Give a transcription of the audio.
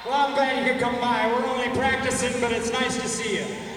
Well, I'm glad you could come by. We're only practicing, but it's nice to see you.